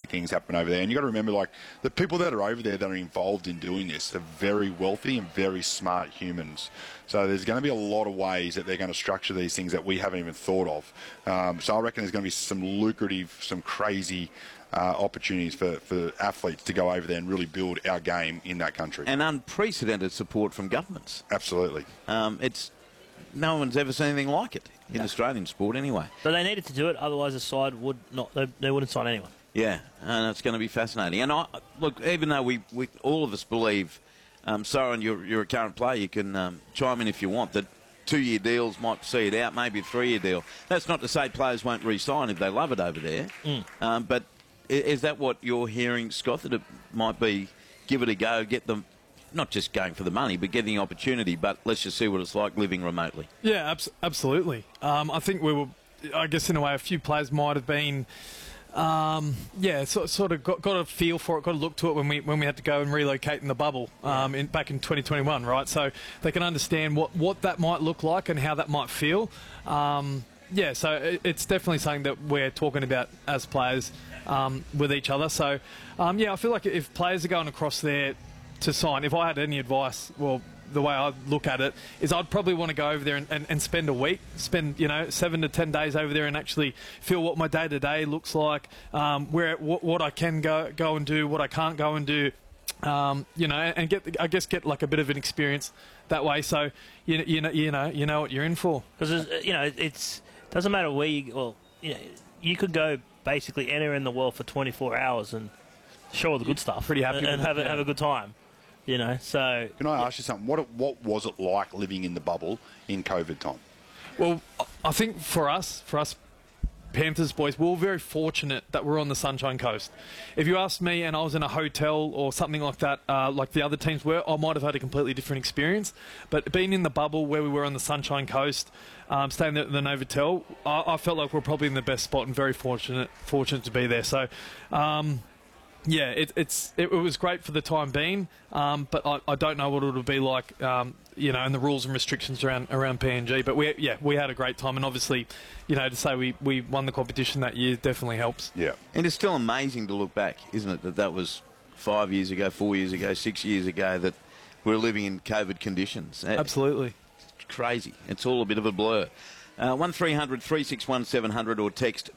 things happen over there. And you've got to remember, like, the people that are over there that are involved in doing this are very wealthy and very smart humans. So there's going to be a lot of ways that they're going to structure these things that we haven't even thought of. So I reckon there's going to be some lucrative, some crazy opportunities for athletes to go over there and really build our game in that country. And unprecedented support from governments. Absolutely. No one's ever seen anything like it in Australian sport anyway. But they needed to do it, otherwise the side would not. They wouldn't sign anyone. Yeah, and it's going to be fascinating. And look, even though we all of us believe, Soren, you're a current player, you can chime in if you want, that 2-year deals might see it out, maybe a 3-year deal. That's not to say players won't re-sign if they love it over there. But is that what you're hearing, Scott, that it might be give it a go, get them not just going for the money, but getting the opportunity, but let's just see what it's like living remotely? Yeah, absolutely. I think I guess in a way, a few players might have been, sort of got a feel for it, got a look to it when we had to go and relocate in the bubble back in 2021, right? So they can understand what that might look like and how that might feel. So it's definitely something that we're talking about as players with each other. So, I feel like if players are going across there to sign, if I had any advice, well, the way I look at it is I'd probably want to go over there and spend a week, 7 to 10 days over there and actually feel what my day-to-day looks like, what I can go and do, what I can't go and do, and get like a bit of an experience that way. So you know what you're in for. Because it doesn't matter where you could go basically anywhere in the world for 24 hours and show all the good stuff. Pretty happy and have a good time. So can I ask you something? What was it like living in the bubble in COVID time? Well, I think for us Panthers boys, we were very fortunate that we're on the Sunshine Coast. If you asked me and I was in a hotel or something like that, like the other teams were, I might have had a completely different experience. But being in the bubble where we were on the Sunshine Coast, staying there at the Novotel, I felt like we're probably in the best spot and very fortunate to be there. So, it was great for the time being, but I don't know what it would be like, and the rules and restrictions around PNG. But we had a great time, and obviously, to say we won the competition that year definitely helps. Yeah, and it's still amazing to look back, isn't it? That was 5 years ago, 4 years ago, 6 years ago that we're living in COVID conditions. Absolutely, it's crazy. It's all a bit of a blur. 1300 361 700 or text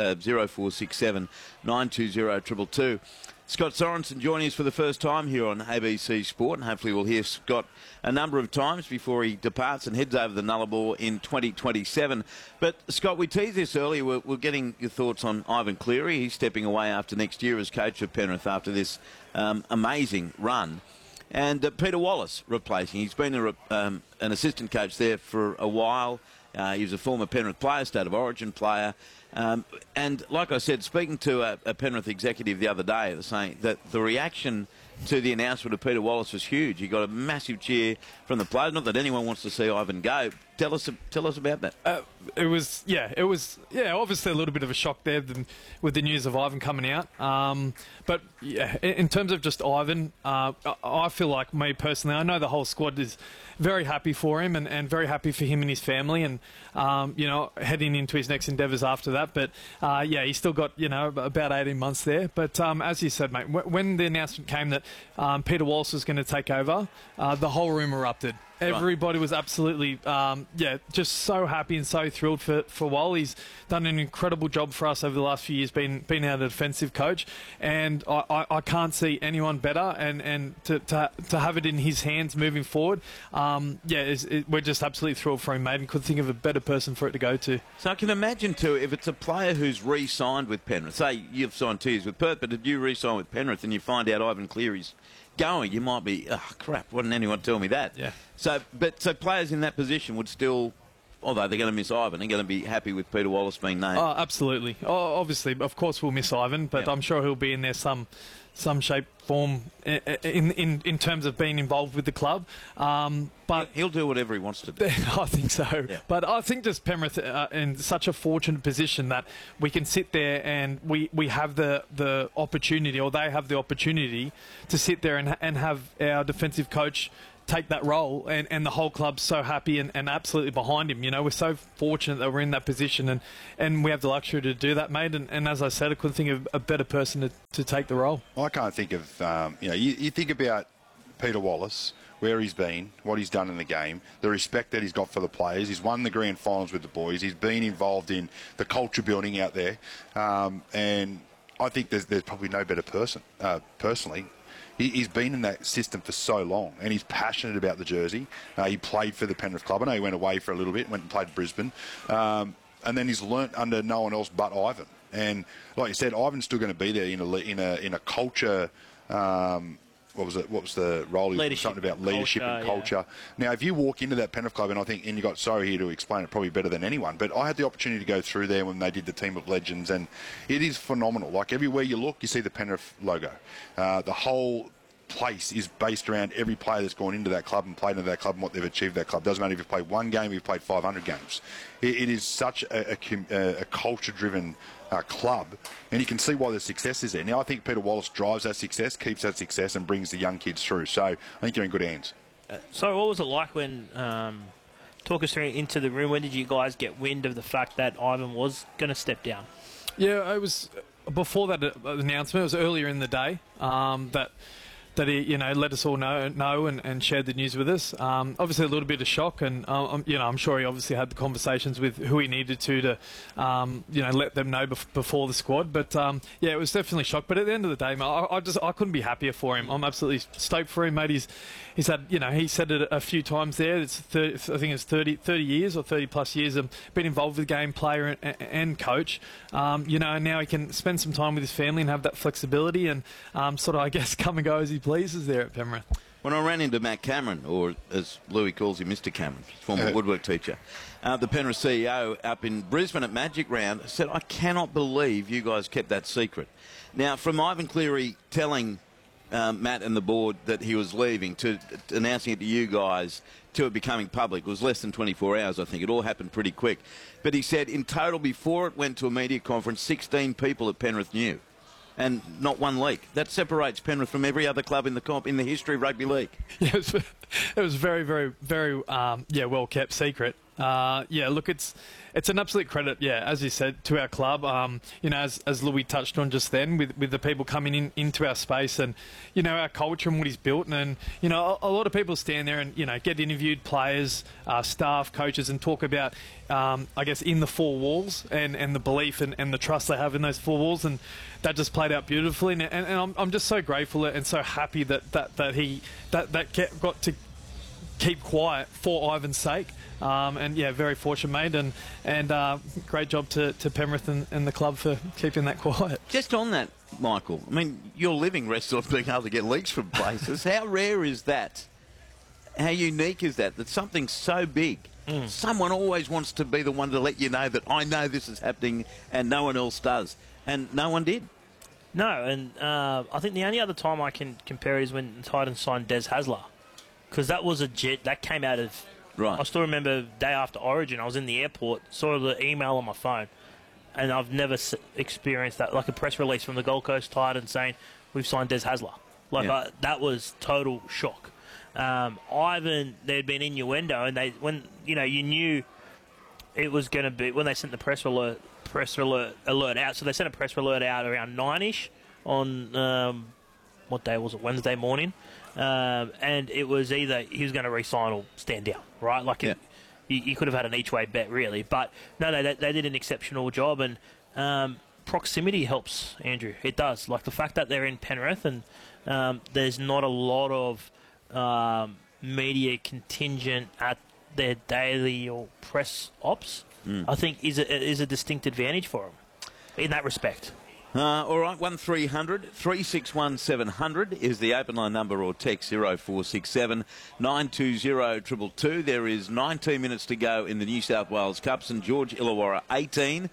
0467 920 222. Scott Sorensen joining us for the first time here on ABC Sport, and hopefully we'll hear Scott a number of times before he departs and heads over the Nullarbor in 2027. But, Scott, we teased this earlier. We're getting your thoughts on Ivan Cleary. He's stepping away after next year as coach of Penrith after this amazing run. And Peter Wallace replacing. He's been an assistant coach there for a while. He was a former Penrith player, State of Origin player. And like I said, speaking to a Penrith executive the other day, saying that the reaction to the announcement of Peter Wallace was huge. He got a massive cheer from the players. Not that anyone wants to see Ivan go. Tell us about that. It was obviously a little bit of a shock there with the news of Ivan coming out. But yeah, in terms of just Ivan, I feel like, me personally, I know the whole squad is very happy for him and very happy for him and his family, and heading into his next endeavours after that. But he's still got about 18 months there. But as you said, mate, when the announcement came that Peter Wallace was going to take over, the whole room erupted. Everybody was absolutely, just so happy and so thrilled for Wall. He's done an incredible job for us over the last few years, being our defensive coach, and I can't see anyone better. And to have it in his hands moving forward, we're just absolutely thrilled for him, mate, and couldn't think of a better person for it to go to. So I can imagine too, if it's a player who's re-signed with Penrith, say you've signed 2 years with Perth, but if you re-sign with Penrith and you find out Ivan Cleary's going, you might be, oh crap, why didn't anyone tell me that? Yeah. So players in that position would still, although they're going to miss Ivan, they're going to be happy with Peter Wallace being named. Oh, absolutely. Oh, obviously, of course we'll miss Ivan, but I'm sure he'll be in there some shape, form in terms of being involved with the club. But he'll do whatever he wants to do. I think so. Yeah. But I think just Penrith in such a fortunate position that we can sit there and we have the opportunity, or they have the opportunity to sit there and have our defensive coach take that role, and the whole club's so happy and absolutely behind him. You know, we're so fortunate that we're in that position, and we have the luxury to do that, mate. And as I said, I couldn't think of a better person to take the role. I can't think of, you think about Peter Wallace, where he's been, what he's done in the game, the respect that he's got for the players. He's won the grand finals with the boys. He's been involved in the culture building out there. And I think there's probably no better person, personally. He's been in that system for so long, and he's passionate about the jersey. He played for the Penrith club. I know he went away for a little bit, went and played Brisbane. And then he's learnt under no one else but Ivan. And like you said, Ivan's still going to be there in a culture. What was it? What was the role? Leadership, something about leadership and culture. Yeah. Now, if you walk into that Penrith club, and you got Sorry here to explain it probably better than anyone, but I had the opportunity to go through there when they did the Team of Legends, and it is phenomenal. Like, everywhere you look, you see the Penrith logo. The whole place is based around every player that's gone into that club and played into that club and what they've achieved that club. Doesn't matter if you've played one game, if you've played 500 games. It is such a culture-driven club, and you can see why the success is there. Now, I think Peter Wallace drives that success, keeps that success, and brings the young kids through. So I think you're in good hands. So what was it like when, talk us through into the room, when did you guys get wind of the fact that Ivan was going to step down? Yeah, it was before that announcement. It was earlier in the day that he, let us all know and shared the news with us. Obviously, a little bit of shock, and I'm sure he obviously had the conversations with who he needed to let them know before the squad. But it was definitely shock. But at the end of the day, mate, I couldn't be happier for him. I'm absolutely stoked for him, mate. He's had, he said it a few times there. I think it's 30 years or 30 plus years of being involved with the game, player and coach. And now he can spend some time with his family and have that flexibility and sort of, I guess, come and go as he pleases there at Penrith. When I ran into Matt Cameron, or as Louis calls him, Mr. Cameron, former woodwork teacher, the Penrith CEO up in Brisbane at Magic Round, said, I cannot believe you guys kept that secret. Now, from Ivan Cleary telling Matt and the board that he was leaving to announcing it to you guys to it becoming public, it was less than 24 hours, I think. It all happened pretty quick. But he said in total, before it went to a media conference, 16 people at Penrith knew. And not one leak. That separates Penrith from every other club in the history of rugby league. Yeah, it was very, very, very well kept secret. Look, it's an absolute credit, as you said, to our club. As Louis touched on just then, with the people coming into our space and our culture and what he's built, and a lot of people stand there and get interviewed, players, staff, coaches, and talk about I guess in the four walls and the belief and the trust they have in those four walls, and that just played out beautifully. And I'm just so grateful and so happy that he got to keep quiet for Ivan's sake. Very fortunate, mate, and great job to Penrith and the club for keeping that quiet. Just on that, Michael, I mean, your living rests on being able to get leaks from places. How rare is that? How unique is that? That something so big, someone always wants to be the one to let you know that I know this is happening and no one else does. And no one did. No, and I think the only other time I can compare it is when Titans signed Des Hasler, because that was that came out of... Right. I still remember day after Origin, I was in the airport, saw the email on my phone, and I've never experienced that, like a press release from the Gold Coast Titans saying, we've signed Des Hasler. That was total shock. Ivan, there'd been innuendo, and you knew it was going to be, when they sent the press alert out, so they sent a press alert out around 9-ish on, what day was it, Wednesday morning? And it was either he was going to re-sign or stand down, right? You could have had an each-way bet, really. But, no, they did an exceptional job. And proximity helps, Andrew. It does. Like, the fact that they're in Penrith and there's not a lot of media contingent at their daily or press ops, I think is a distinct advantage for them in that respect. All right, 1300 361 700 is the open line number, or text 0467 920 222. There is 19 minutes to go in the New South Wales Cup. St George Illawarra 18,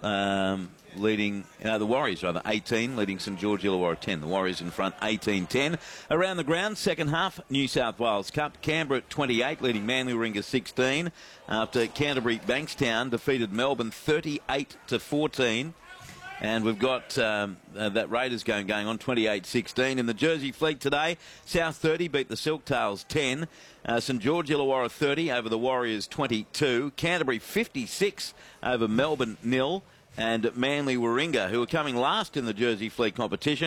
leading the Warriors, rather 18, leading St George Illawarra 10. The Warriors in front 18-10. Around the ground, second half, New South Wales Cup. Canberra 28, leading Manly Warringah 16. After Canterbury Bankstown defeated Melbourne 38-14. And we've got that Raiders going on 28-16. In the Jersey Fleet today, South 30 beat the Silktails 10. St George Illawarra 30 over the Warriors 22. Canterbury 56 over Melbourne 0. And Manly Warringah, who are coming last in the Jersey Fleet competition.